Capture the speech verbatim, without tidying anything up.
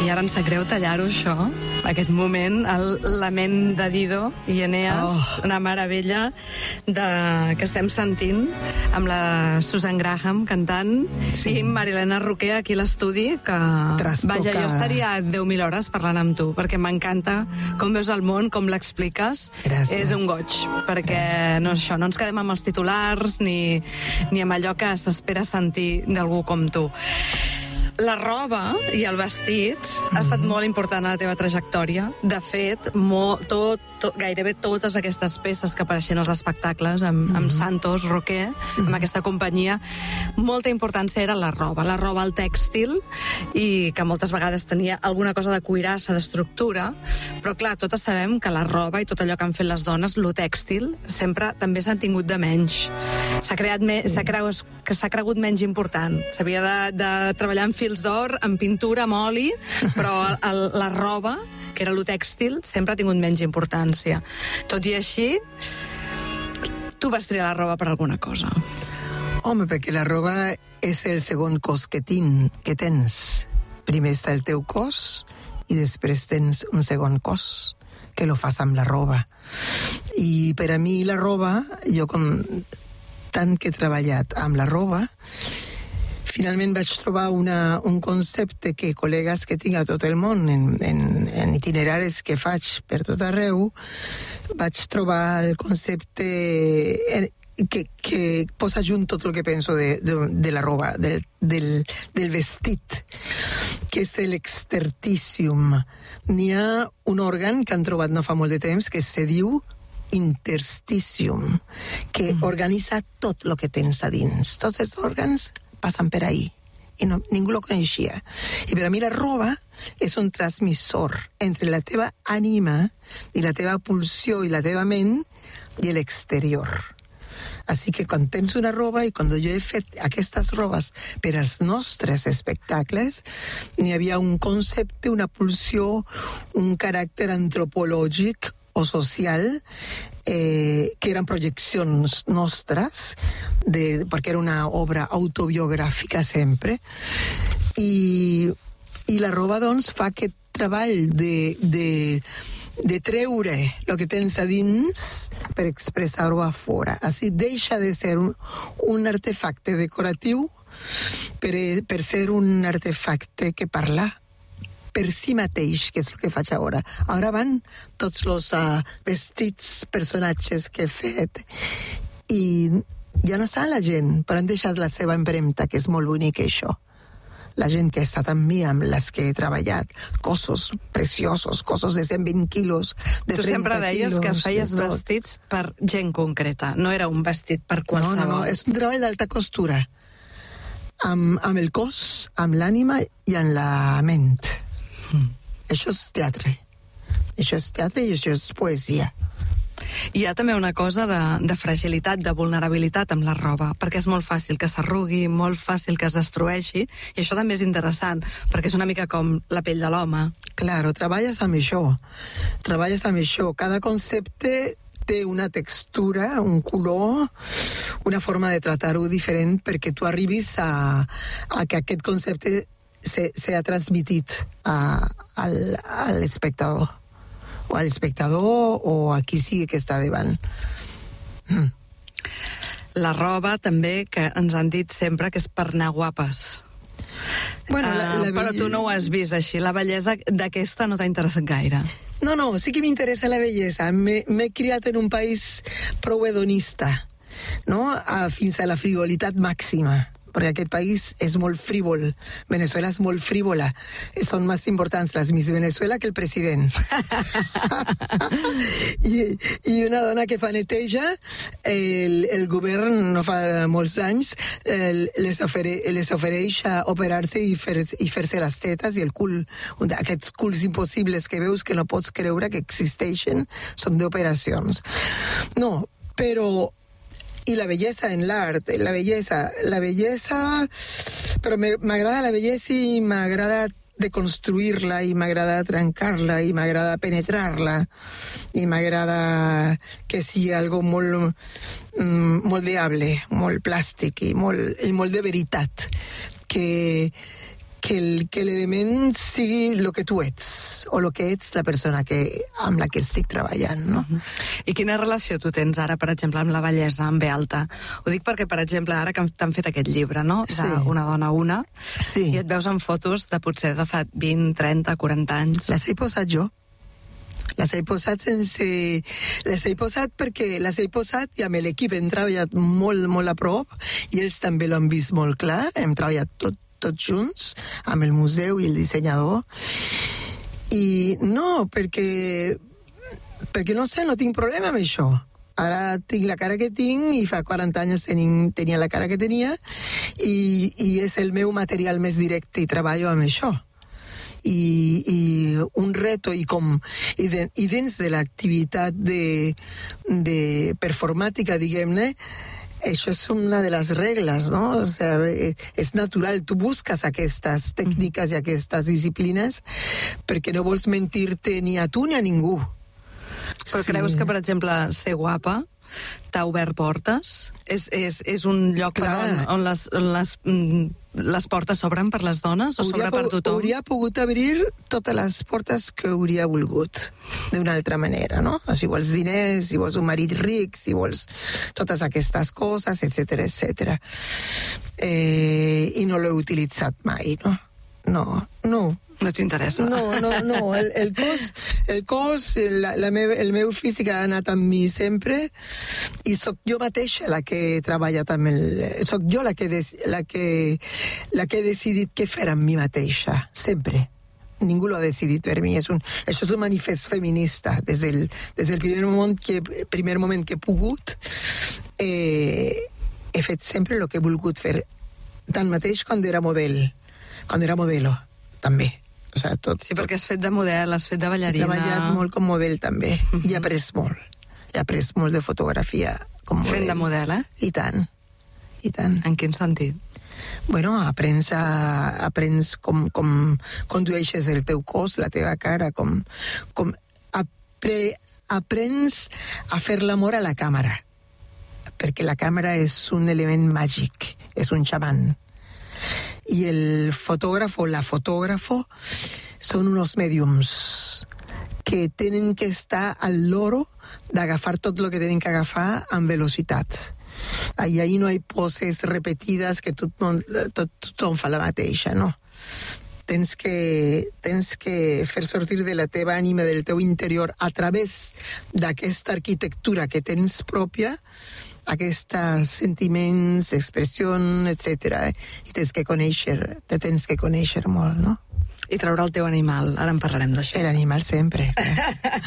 mi ara em sap greu tallar-ho, això, aquest moment, el, la ment de Dido i Eneas, oh. una meravella de, que estem sentint, amb la Susan Graham cantant, sí. i Marilena Roquer aquí a l'estudi, que, Trastoca. vaja, jo estaria deu mil hores parlant amb tu, perquè m'encanta com veus el món, com l'expliques. Gràcies. És un goig, perquè no, això, no ens quedem amb els titulars ni, ni amb allò que s'espera sentir d'algú com tu. La roba i el vestit mm-hmm. ha estat molt important a la teva trajectòria. De fet, molt, tot, tot, gairebé totes aquestes peces que apareixen als espectacles amb, mm-hmm. amb Santos Roquer, mm-hmm. amb aquesta companyia, molta importància era la roba. La roba, el tèxtil, i que moltes vegades tenia alguna cosa de cuirassa, d'estructura, però clar, totes sabem que la roba i tot allò que han fet les dones, lo tèxtil, sempre també s'han tingut de menys. S'ha creat me, s'ha cregut, que s'ha cregut menys important. S'havia de, de treballar en fils d'or, en pintura, amb oli, però el, el, la roba, que era lo tèxtil, sempre ha tingut menys importància. Tot i així, tu vas triar la roba per alguna cosa. Home, perquè la roba és el segon cos que, tin, que tens. Primer està el teu cos i després tens un segon cos que lo fas amb la roba. I per a mi la roba, jo com tant que he treballat amb la roba, finalment vaig trobar una, un concepte que col·legues que tinc a tot el món, en, en, en itineraris que faig per tot arreu, vaig trobar el concepte que, que posa junt tot el que penso de, de, de la roba, del, del, del vestit, que és l'exterticium. N'hi ha un òrgan que han trobat no fa molt de temps que se diu intersticium, que mm. organitza tot el que tens a dins. Tots els òrgans passen per ahí, i no, ningú lo coneixia. I per a mi la roba és un transmissor entre la teva ànima i la teva pulsió i la teva ment i l'exterior. Així que quan tens una roba, i quan jo he fet aquestes robes per als nostres espectacles, n'hi havia un concepte, una pulsió, un caràcter antropològic o social, eh, que eren projeccions nostres, de, perquè era una obra autobiogràfica sempre, i, i la roba, doncs, fa aquest treball de, de, de treure el que tens a dins per expressar-ho a fora. Així deixa de ser un, un artefacte decoratiu per, per ser un artefacte que parla per si mateix, que és el que faig ara. Ara van tots els uh, vestits, personatges que he fet, i ja no sap la gent, però han deixat la seva empremta, que és molt bonic, això. La gent que ha estat amb mi, amb les que he treballat, cossos preciosos, cossos de cent vint quilos, de tu trenta sempre deies quilos, que feies de vestits per gent concreta, no era un vestit per qualsevol. No, no, no, és un treball d'alta costura, amb, amb el cos, amb l'ànima i amb la ment. Mm. Això és teatre. Això és teatre i això és poesia. Hi ha també una cosa de, de fragilitat, de vulnerabilitat amb la roba, perquè és molt fàcil que s'arrugui, molt fàcil que es destrueixi, i això també és interessant, perquè és una mica com la pell de l'home. Claro, treballes amb això. Treballes amb això. Cada concepte té una textura, un color, una forma de tratar-ho diferent perquè tu arribis a, a que aquest concepte se, se ha transmitit a, al, a l'espectador. O a l'espectador o a qui sigui que està davant. Mm. La roba també, que ens han dit sempre que és per anar guapes. Bueno, la, la uh, però tu no ho has vist així. La bellesa d'aquesta no t'ha interessat gaire. No, no, sí que m'interessa la bellesa. M'he criat en un país prou hedonista, no? A, fins a la frivolitat màxima. Perquè aquest país és molt frívol. Venezuela és molt frívola. Són més importants les Miss Venezuela que el president. I, I una dona que fa neteja, el, el govern no fa molts anys el, les, ofere, les ofereix a operar-se i, fer, i fer-se les tetes i el cul. Aquests culs impossibles que veus que no pots creure que existeixen són d'operacions. No, però y la belleza en l'art, la bellesa, la bellesa, però m'agrada la bellesa i m'agrada de construir-la i m'agrada trencar-la i m'agrada penetrar-la i m'agrada que sigui algo molt mm, moldeable, molt plàstic i molt, i molt de veritat, que, que el- que l'element sigui el que tu ets, o el que ets la persona que, amb la que estic treballant, no? I quina relació tu tens ara, per exemple, amb la bellesa, amb B alta? Ho dic perquè, per exemple, ara que t'han fet aquest llibre, no?, de Sí. Una dona una, Sí. i et veus en fotos de potser de fa vint, trenta, quaranta anys. Les he posat jo. Les he posat sense... Les he posat perquè les he posat i amb l'equip hem treballat molt, molt a prop i ells també l'han vist molt clar. Hem treballat tot, tots junts amb el museu i el dissenyador. I no, perquè... Perquè no sé, no tinc problema amb això. Ara tinc la cara que tinc i fa quaranta anys tenin, tenia la cara que tenia i, i és el meu material més directe i treballo amb això. I, i un reto i com i, de, i dins de l'activitat de, de performàtica, diguem-ne, això és una de les regles, no? O sea, és natural, tu busques aquestes tècniques i aquestes disciplines perquè no vols mentir-te ni a tu ni a ningú. Però Sí. creus que, per exemple, ser guapa t'ha obert portes? És, és, és un lloc per Clar. on, on, les, on les, mm, les portes s'obren per les dones o s'obre per po- tothom? hauria pogut obrir totes les portes que hauria volgut, d'una altra manera, no? Si vols diners, si vols un marit ric, si vols totes aquestes coses, etcètera, etcètera. Eh, I no l'he utilitzat mai, no? No, no. No t'interessa? No, no, no. El, el cos, el cos la, la meva, el meu físic ha anat amb mi sempre i sóc jo mateixa la que he treballat amb el... Sóc jo la que, des, la que, la que he decidit què fer amb mi mateixa, sempre. Ningú l'ha decidit per mi. És un, això és un manifest feminista. Des del, des del primer, moment que, primer moment que he pogut, eh, he fet sempre el que he volgut fer. Tanmateix quan era model, quan era modelo, també. O sea, tot, Sí, perquè has fet de model, has fet de he ballarina... treballat molt com model també, uh-huh. i he après molt. He après molt de fotografia com model. Fent de model, eh? I tant, i tant. En quin sentit? Bueno, aprens, a, aprens com, com condueixes el teu cos, la teva cara, com, com apre, aprens a fer l'amor a la càmera, perquè la càmera és un element màgic, és un xaman. Y el fotógrafo, la fotógrafo, son unos mediums que tenen que estar al loro d'agafar tot el que tenen que agafar amb velocitat. Ahí, ahí no hay poses repetides que tothom, tot, tothom fa la mateixa, no. Tens que, tens que fer sortir de la teva ànima, del teu interior, a través d'aquesta arquitectura que tens pròpia, aquests sentiments, expressió, etcètera. Eh? I tens que conèixer, te tens que conèixer molt, no? I treure el teu animal. Ara en parlarem d'això. L'animal sempre.